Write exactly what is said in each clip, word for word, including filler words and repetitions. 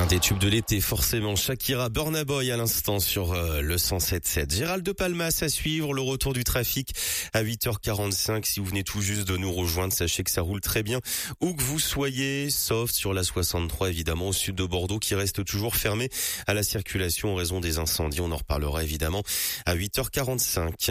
des tubes de l'été, forcément. Shakira, Burna Boy à l'instant sur euh, le cent sept sept. Gérald de Palmas à suivre, le retour du trafic à huit heures quarante-cinq. Si vous venez tout juste de nous rejoindre, sachez que ça roule très bien où que vous soyez, sauf sur la soixante-trois évidemment au sud de Bordeaux qui reste toujours fermée à la circulation en raison des incendies. On en reparlera évidemment à huit heures quarante-cinq.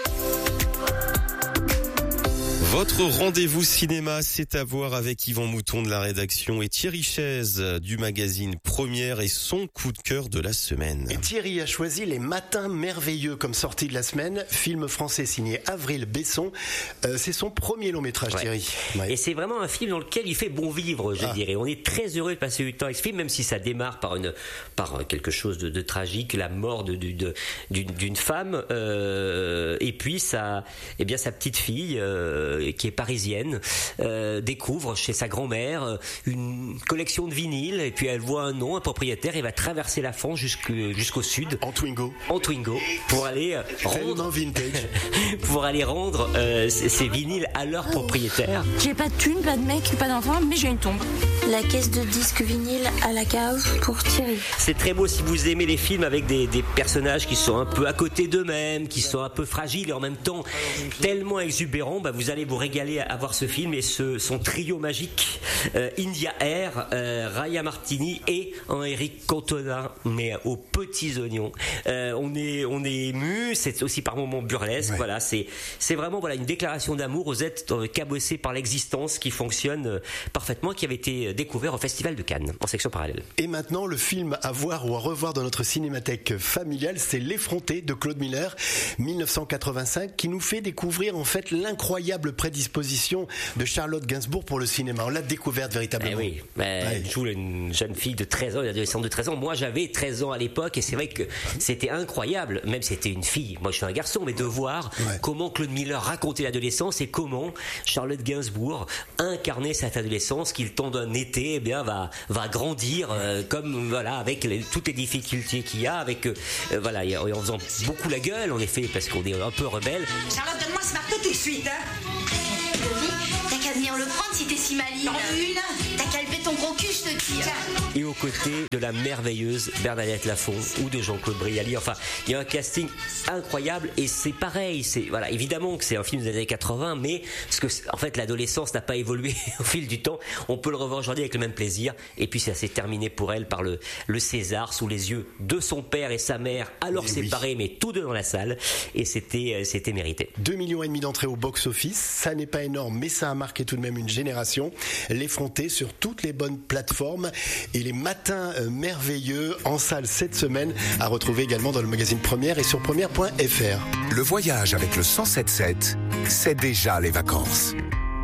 Votre rendez-vous cinéma, c'est à voir avec Yvan Mouton de la rédaction et Thierry Chaise du magazine Première et son coup de cœur de la semaine. Et Thierry a choisi Les Matins Merveilleux comme sortie de la semaine, film français signé Avril Besson. Euh, c'est son premier long métrage, ouais. Thierry. Ouais. Et c'est vraiment un film dans lequel il fait bon vivre, je ah. dirais. On est très heureux de passer du temps avec ce film, même si ça démarre par une, par quelque chose de, de tragique, la mort de, de, de, d'une, d'une femme, euh, et puis sa, eh bien sa petite fille. Euh, qui est parisienne, euh, découvre chez sa grand-mère une collection de vinyles et puis elle voit un nom, un propriétaire, et va traverser la France jusqu'au, jusqu'au sud en Twingo, en Twingo pour aller rendre vintage. pour aller rendre euh, ces, ces vinyles à leur propriétaire. J'ai pas de thune, pas de mec, pas d'enfant, mais j'ai une tombe. La caisse de disques vinyle à la cave pour Thierry. C'est très beau si vous aimez les films avec des, des personnages qui sont un peu à côté d'eux-mêmes, qui sont un peu fragiles et en même temps tellement exubérants, bah vous allez vous régaler à voir ce film et ce, son trio magique, euh, India Air, euh, Raya Martini et Henri Cantona, mais aux petits oignons. Euh, on est, on est ému, c'est aussi par moments burlesque. Ouais. Voilà, c'est, c'est vraiment voilà une déclaration d'amour aux êtres cabossés par l'existence qui fonctionne parfaitement, qui avait été découvert au Festival de Cannes en section parallèle. Et maintenant, le film à voir ou à revoir dans notre cinémathèque familiale, c'est L'Effronté de Claude Miller, dix-neuf cent quatre-vingt-cinq, qui nous fait découvrir en fait l'incroyable prédisposition de Charlotte Gainsbourg pour le cinéma. On l'a découverte véritablement. Eh oui, bah, ouais. Elle joue une jeune fille de treize ans, une adolescente de treize ans. Moi, j'avais treize ans à l'époque et c'est vrai que c'était incroyable, même si c'était une fille. Moi, je suis un garçon, mais de voir ouais. comment Claude Miller racontait l'adolescence et comment Charlotte Gainsbourg incarnait cette adolescence qui, le temps d'un été, eh bien, va, va grandir euh, comme, voilà, avec les, toutes les difficultés qu'il y a, avec, euh, voilà, en faisant beaucoup la gueule, en effet, parce qu'on est un peu rebelle. Charlotte, donne-moi ce marteau tout de suite, hein. T'as qu'à venir le prendre si t'es si maligne. Une. T'as qu'à lever ton gros cul, je te dis. Et aux côtés de la merveilleuse Bernadette Lafont ou de Jean-Claude Brialy. Enfin, il y a un casting incroyable et c'est pareil. C'est voilà, évidemment que c'est un film des années quatre-vingts, mais parce que en fait l'adolescence n'a pas évolué au fil du temps. On peut le revoir aujourd'hui avec le même plaisir. Et puis ça s'est terminé pour elle par le le César sous les yeux de son père et sa mère, alors mais séparés, oui. mais tous deux dans la salle. Et c'était c'était mérité. deux millions et demi d'entrées au box-office. Ça n'est pas énorme, mais ça a marqué tout de même une génération. L'Effronté sur toutes les bonnes plateformes et Les Matins Merveilleux en salle cette semaine à retrouver également dans le magazine Première et sur première point f r. Le voyage avec le cent sept sept, c'est déjà les vacances.